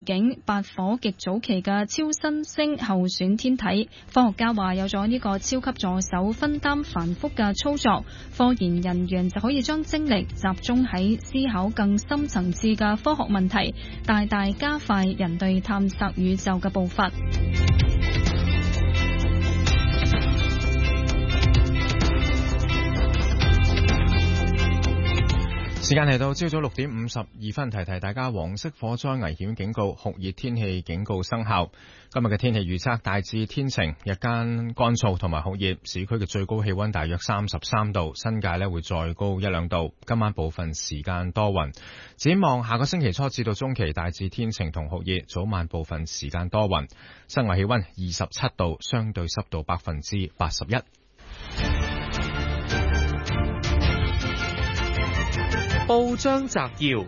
境8顆極早期嘅超新星候選天體。科學家話有咗呢個超級助手分擔繁複嘅操作，科研人員就可以將精力集中喺思考更深層次嘅科學問題，大大加快人類探索宇宙嘅步伐。 時間嚟到朝早6點52分，提提大家黃色火災危險警告、酷熱天氣警告生效。今日嘅天氣預測大致天晴，日間乾燥同埋酷熱，市區嘅最高氣溫大約33度，新界呢會再高1-2度。今晚部分時間多雲。展望下個星期初至到中期，大致天晴同酷熱，早晚部分時間多雲。室外氣溫27度，相對濕度81%。 報章摘要，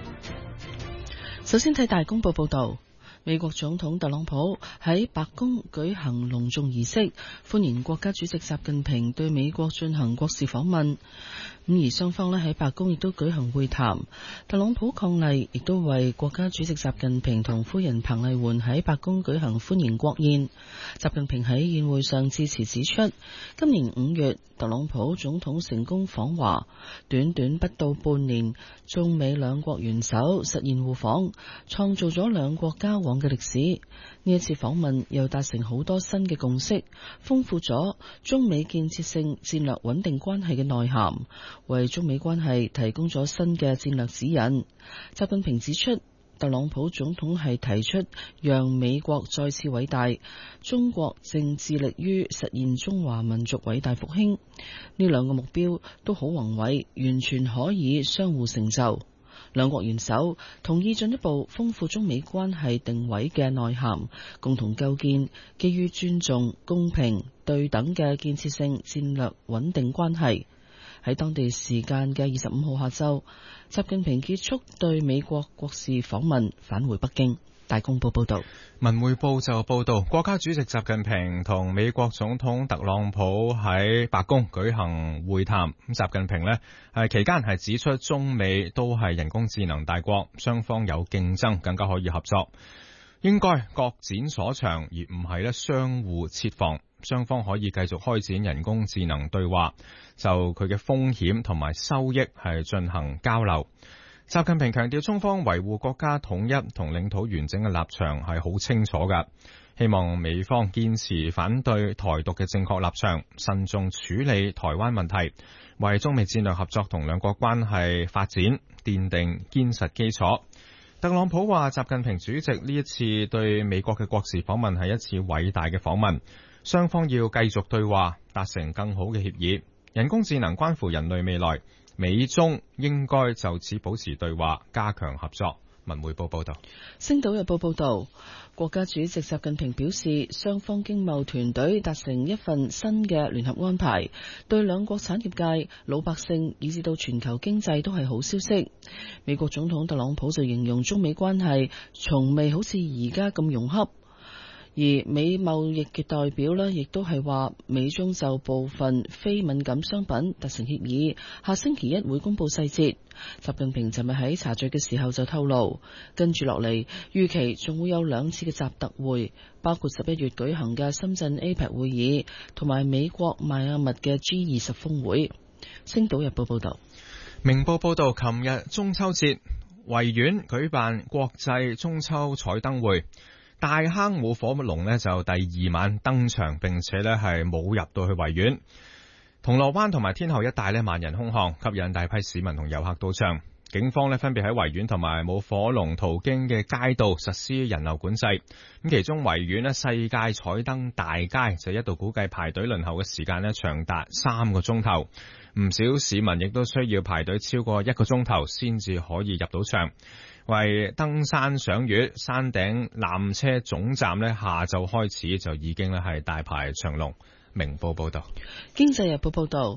首先睇大公報報道，美國總統特朗普喺白宮舉行隆重儀式，歡迎國家主席習近平對美國進行國事訪問。咁而雙方喺白宮亦都舉行會談。特朗普伉儷亦都為國家主席習近平同夫人彭麗媛喺白宮舉行歡迎國宴。習近平喺宴會上致辭指出，今年5月特朗普總統成功訪華，短短不到半年，中美兩國元首實現互訪，創造咗兩國交往嘅歷史。呢一次訪問又達成好多新嘅共識，豐富咗中美建設性戰略穩定關係嘅內涵，為中美關係提供咗新嘅戰略指引。習近平指出，特朗普總統係提出讓美國再次偉大，中國正致力於實現中華民族偉大復興。呢兩個目標都好宏偉，完全可以相互成就。兩國元首同意進一步豐富中美關係定位嘅內涵，共同構建基於尊重、公平、對等嘅建設性戰略穩定關係。喺當地時間嘅25號下晝，習近平結束對美國國事訪問，返回北京。大公報報道， 文匯報就報道，國家主席習近平同美國總統特朗普喺白宮舉行會談。習近平呢期間係指出，中美都係人工智能大國，雙方有競爭，更加可以合作，應該各展所長，而唔係相互設防。雙方可以繼續開展人工智能對話，就佢嘅風險同埋收益係進行交流。習近平強調，中方維護國家統一同領土完整嘅立場係好清楚㗎，希望美方堅持反對台獨嘅正確立場，慎重處理台灣問題，為中美戰略合作同兩國關係發展奠定堅實基礎。特朗普話，習近平主席呢一次對美國嘅國事訪問係一次偉大嘅訪問，雙方要繼續對話，達成更好嘅協議。人工智能關乎人類未來，美中應該就此保持對話，加強合作。文匯報報道。 星島日報報道，國家主席習近平表示，雙方經貿團隊達成一份新嘅聯合安排，對兩國產業界、老百姓以至到全球經濟都係好消息。美國總統特朗普就形容中美關係從未好似而家咁融洽。而美貿易嘅代表呢，亦都係話美中就部分非敏感商品達成協議，下星期一會公布細節。習近平尋日喺茶敘嘅時候就透露，跟住落嚟預期仲會有2次嘅習特會，包括11月舉行嘅深圳 APEC 會議，同埋美國邁阿密嘅 G20 峰會。星島日報報道。 明報報道，琴日中秋節，維園舉辦國際中秋彩燈會。大坑舞火龍呢就第2晚登場，並且呢係冇入到去維園。銅鑼灣同埋天后一帶呢萬人空巷，吸引大批市民同遊客到場。警方呢分別喺維園同埋舞火龍途經嘅街道實施人流管制。咁其中維園呢世界彩燈大街就一度估計排隊輪候嘅時間呢長達3個鐘頭，唔少市民亦都需要排隊超過1個鐘頭先至可以入到場。為登山賞月，山頂纜車總站呢下晝開始就已經呢係大排長龍。明報報道。 經濟日報報道，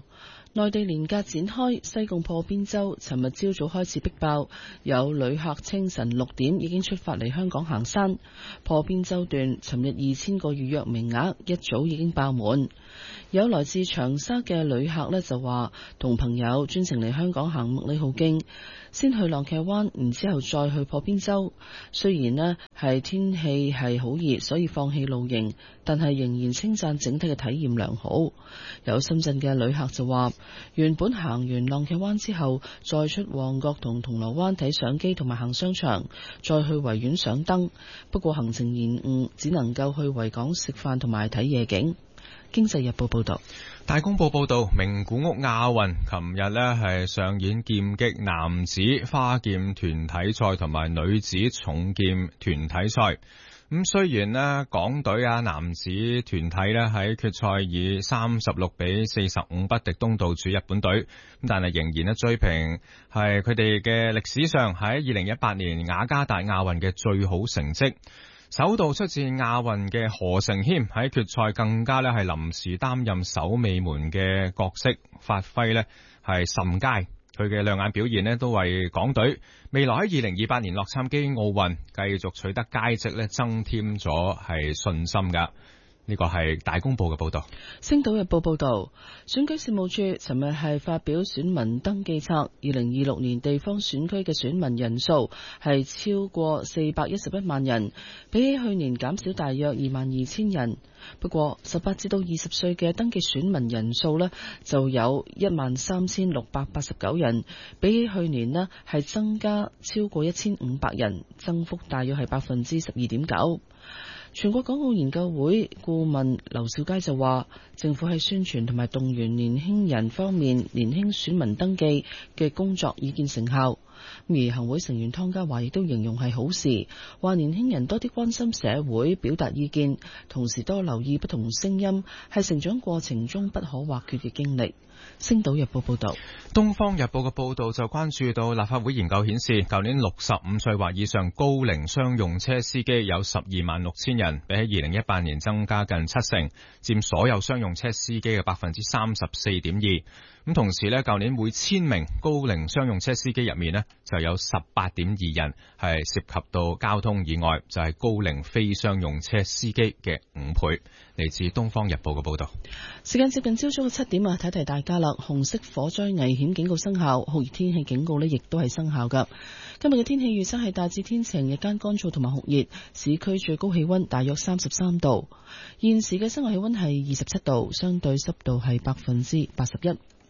內地年假展開，西貢破邊洲尋日朝早開始逼爆，有旅客清晨6點已經出發嚟香港行山。破邊洲段尋日2000個預約名額一早已經爆滿。有來自長沙嘅旅客呢就話，同朋友專程嚟香港行麥理浩徑，先去浪茄灣，然之後再去破邊洲。雖然呢係天氣係好熱，所以放棄露營，但係仍然稱讚整體嘅體驗良好。有深圳嘅旅客就話，原本行完浪茄灣之後，再出旺角同銅鑼灣睇相機同埋行商場，再去維園賞燈。不過行程延誤，只能夠去維港食飯同埋睇夜景。經濟日報報道。 大公報報道，名古屋亞運琴日呢係上演劍擊男子花劍團體賽同埋女子重劍團體賽。咁雖然呢港隊男子團體呢喺決賽以36-45不敵東道主日本隊，咁但係仍然呢追平係佢哋嘅歷史上喺2018年雅加達亞運嘅最好成績。首度出戰亞運嘅何承謙喺決賽更加呢係臨時擔任守尾門嘅角色，發揮呢係甚佳。佢嘅亮眼表現呢都為港隊未來喺2028年洛杉磯奧運繼續取得佳績呢增添咗係信心噶。呢個係大公報嘅報道。 星島日報報道，選舉事務處尋日係發表選民登記冊，2026年地方選區嘅選民人數係超過411萬人，比起去年減少大約22,000人。不過18至到20歲嘅登記選民人數呢就有13,689人，比起去年呢係增加超過1,500人，增幅大約係12.9%。全國港澳研究會顧問劉兆佳就話，政府喺宣傳同埋動員年輕人方面，年輕選民登記嘅工作已見成效。而行會成員湯家驊亦都形容係好事，話年輕人多啲關心社會，表達意見，同時多留意不同聲音，係成長過程中不可或缺嘅經歷。星島日報報道。 東方日報嘅報道就關注到立法會研究顯示，舊年65歲或以上高齡商用車司機有126,000人，比起2018年增加近7成，佔所有商用車司機嘅34.2%。咁同時呢，舊年每1000名高齡商用車司機入面呢，就有18.2人係涉及到交通意外，就係高齡非商用車司機嘅5倍。嚟自東方日報嘅報道。 時間接近朝早嘅7點啊，提提大家啦，紅色火災危險警告生效，酷熱天氣警告呢亦都係生效噶。今日嘅天氣預測係大致天晴，日間乾燥同埋酷熱，市區最高氣溫大約33度。現時嘅室外氣溫係27度，相對濕度係81%。